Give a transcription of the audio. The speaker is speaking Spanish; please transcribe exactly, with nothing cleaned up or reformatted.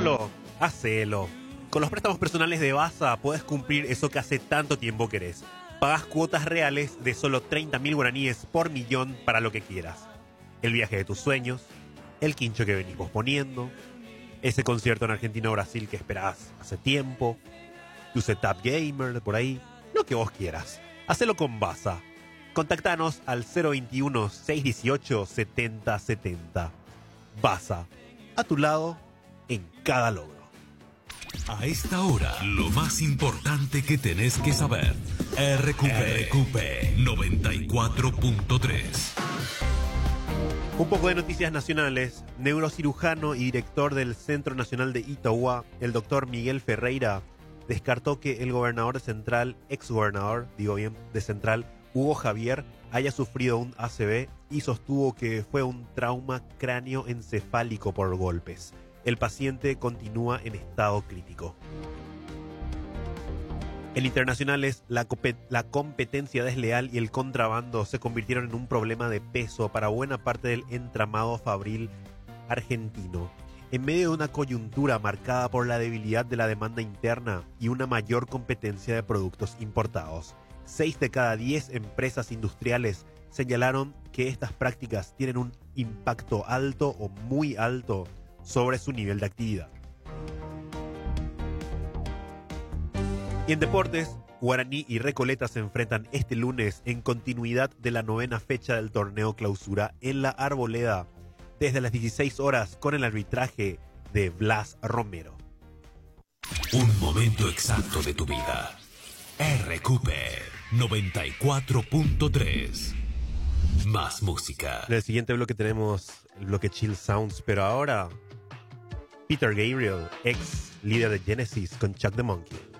hacerlo? Hacelo. Con los préstamos personales de Basa puedes cumplir eso que hace tanto tiempo querés. Pagás cuotas reales de solo treinta mil guaraníes por millón para lo que quieras. El viaje de tus sueños, el quincho que venís posponiendo, ese concierto en Argentina o Brasil que esperás hace tiempo, tu setup gamer por ahí, lo que vos quieras. Hacelo con Basa. Contactanos al cero veintiuno, seiscientos dieciocho, setenta setenta. Basa, a tu lado en cada logro. A esta hora, lo más importante que tenés que saber. R Q P, R Q P noventa y cuatro punto tres. Un poco de noticias nacionales. Neurocirujano y director del Centro Nacional de Itauguá, el doctor Miguel Ferreira, descartó que el gobernador de Central, ex gobernador, digo bien, de Central, Hugo Javier, haya sufrido un A C V y sostuvo que fue un trauma cráneoencefálico por golpes. El paciente continúa en estado crítico. En internacionales, la, la competencia desleal y el contrabando se convirtieron en un problema de peso para buena parte del entramado fabril argentino. En medio de una coyuntura marcada por la debilidad de la demanda interna y una mayor competencia de productos importados, seis de cada diez empresas industriales señalaron que estas prácticas tienen un impacto alto o muy alto sobre su nivel de actividad. Y en deportes, Guaraní y Recoleta se enfrentan este lunes en continuidad de la novena fecha del torneo Clausura en la Arboleda, desde las dieciséis horas con el arbitraje de Blas Romero. Un momento exacto de tu vida. R Q P noventa y cuatro punto tres. Más música. En el siguiente bloque tenemos el bloque Chill Sounds, pero ahora Peter Gabriel, ex líder de Genesis, con Chuck the Monkey.